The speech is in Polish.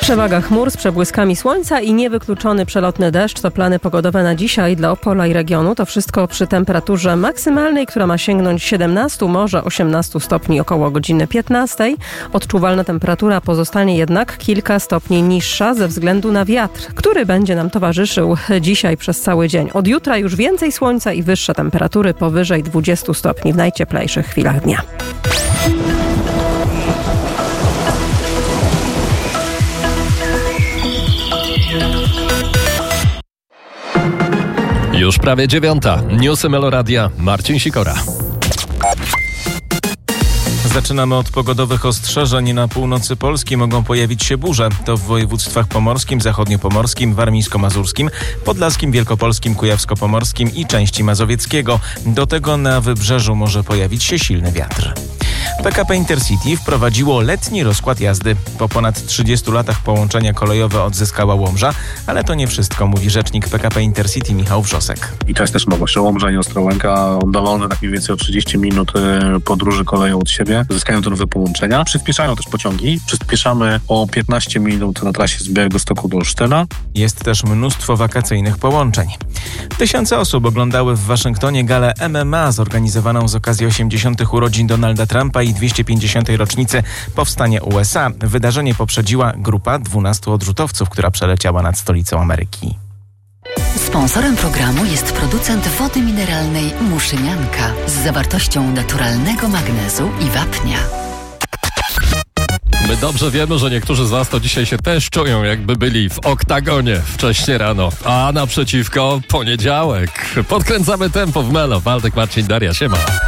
Przewaga chmur z przebłyskami słońca i niewykluczony przelotny deszcz to plany pogodowe na dzisiaj dla Opola i regionu. To wszystko przy temperaturze maksymalnej, która ma sięgnąć 17, może 18 stopni około godziny 15. Odczuwalna temperatura pozostanie jednak kilka stopni niższa ze względu na wiatr, który będzie nam towarzyszył dzisiaj przez cały dzień. Od jutra już więcej słońca i wyższe temperatury powyżej 20 stopni w najcieplejszych chwilach dnia. Już prawie 9. Newsy Meloradia. Marcin Sikora. Zaczynamy od pogodowych ostrzeżeń. Na północy Polski mogą pojawić się burze. To w województwach pomorskim, zachodniopomorskim, warmińsko-mazurskim, podlaskim, wielkopolskim, kujawsko-pomorskim i części mazowieckiego. Do tego na wybrzeżu może pojawić się silny wiatr. PKP Intercity wprowadziło letni rozkład jazdy. Po ponad 30 latach połączenia kolejowe odzyskała Łomża, ale to nie wszystko, mówi rzecznik PKP Intercity Michał Wrzosek. I to jest też nowość. Łomża i Ostrołęka oddalone tak mniej więcej o 30 minut podróży koleją od siebie. Zyskają te nowe połączenia. Przyspieszają też pociągi. Przyspieszamy o 15 minut na trasie z Białegostoku do Olsztyna. Jest też mnóstwo wakacyjnych połączeń. Tysiące osób oglądały w Waszyngtonie galę MMA zorganizowaną z okazji 80. urodzin Donalda Trumpa i 250. rocznicy powstania USA. Wydarzenie poprzedziła grupa 12 odrzutowców, która przeleciała nad stolicą Ameryki. Sponsorem programu jest producent wody mineralnej Muszynianka z zawartością naturalnego magnezu i wapnia. My dobrze wiemy, że niektórzy z was to dzisiaj się też czują, jakby byli w oktagonie wcześnie rano. A naprzeciwko poniedziałek. Podkręcamy tempo w Melo. Waldek, Marcin, Daria, siema.